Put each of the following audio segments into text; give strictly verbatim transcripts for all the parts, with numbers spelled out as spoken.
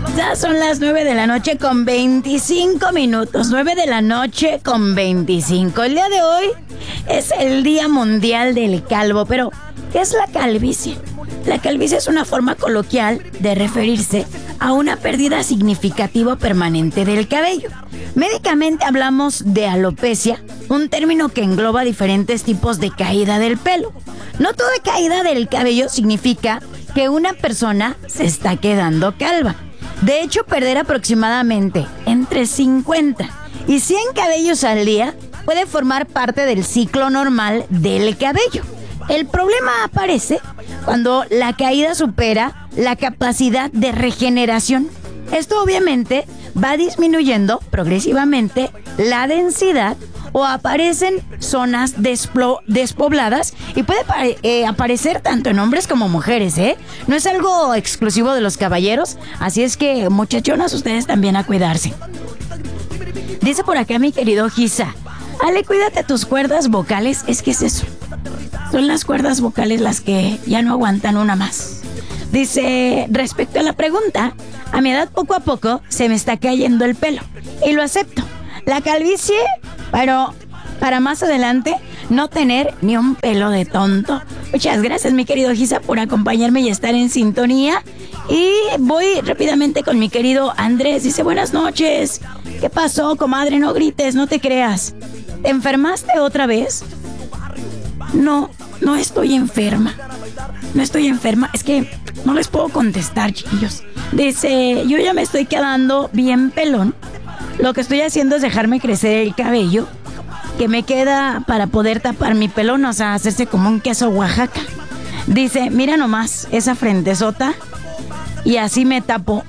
Ya son las nueve de la noche con veinticinco minutos. nueve de la noche con veinticinco. El día de hoy es el Día Mundial del Calvo. Pero, ¿qué es la calvicie? La calvicie es una forma coloquial de referirse a una pérdida significativa o permanente del cabello. Médicamente hablamos de alopecia, un término que engloba diferentes tipos de caída del pelo. No toda caída del cabello significa que una persona se está quedando calva. De hecho, perder aproximadamente entre cincuenta y cien cabellos al día puede formar parte del ciclo normal del cabello. El problema aparece cuando la caída supera la capacidad de regeneración. Esto obviamente va disminuyendo progresivamente la densidad o aparecen zonas desplo- despobladas y puede pare- eh, aparecer tanto en hombres como mujeres, ¿eh? No es algo exclusivo de los caballeros, así es que, muchachonas, ustedes también a cuidarse. Dice por acá mi querido Giza, Ale, cuídate tus cuerdas vocales. Es que es eso, son las cuerdas vocales las que ya no aguantan una más. Dice, respecto a la pregunta, a mi edad poco a poco se me está cayendo el pelo y lo acepto. La calvicie, pero para más adelante no tener ni un pelo de tonto. Muchas gracias, mi querido Giza, por acompañarme y estar en sintonía. Y voy rápidamente con mi querido Andrés. Dice, buenas noches. ¿Qué pasó, comadre? No grites, no te creas. ¿Te enfermaste otra vez? No, no estoy enferma. No estoy enferma. Es que no les puedo contestar, chiquillos. Dice, yo ya me estoy quedando bien pelón. Lo que estoy haciendo es dejarme crecer el cabello que me queda para poder tapar mi pelón, o sea, hacerse como un queso Oaxaca. Dice, mira nomás esa frentezota y así me tapo.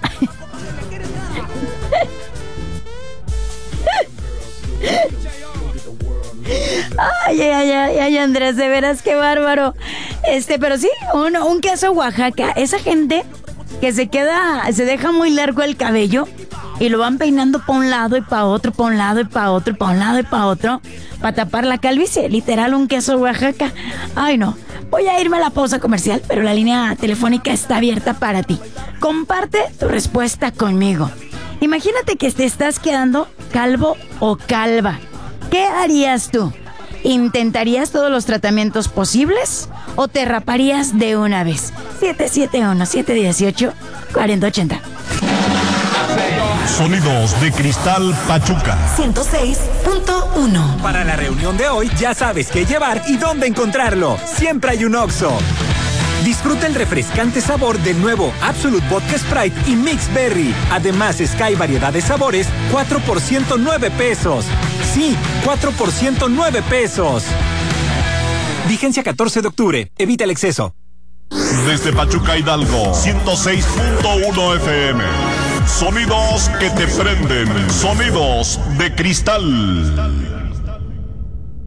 Ay, ay, ay, ay, Andrés, de veras, qué bárbaro. Este, pero sí, un, un queso Oaxaca. Esa gente que se queda, se deja muy largo el cabello y lo van peinando para un lado y para otro, para un lado y para otro, para un lado y para otro, para tapar la calvicie. Literal, un queso Oaxaca. Ay, no. Voy a irme a la pausa comercial, pero la línea telefónica está abierta para ti. Comparte tu respuesta conmigo. Imagínate que te estás quedando calvo o calva. ¿Qué harías tú? ¿Intentarías todos los tratamientos posibles o te raparías de una vez? siete siete uno, siete uno ocho, cuatro cero ocho cero. Sonidos de Cristal Pachuca ciento seis punto uno. Para la reunión de hoy ya sabes qué llevar y dónde encontrarlo. Siempre hay un Oxxo. Disfruta el refrescante sabor del nuevo Absolut Vodka Sprite y Mix Berry. Además, Sky variedad de sabores, cuatro por ciento nueve pesos. Sí, cuatro por ciento nueve pesos. Vigencia catorce de octubre. Evita el exceso. Desde Pachuca, Hidalgo, ciento seis punto uno F M. Sonidos que te prenden. Sonidos de Cristal.